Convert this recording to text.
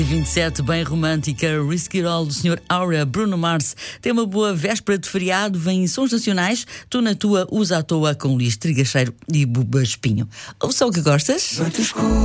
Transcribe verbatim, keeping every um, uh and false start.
vinte e sete, bem romântica, Risk It All do senhor Aura, Bruno Mars. Tem uma boa véspera de feriado, vem em sons nacionais, tu na tua, usa à toa com Luís Trigacheiro e Buba Espinho. Ouve só o que gostas?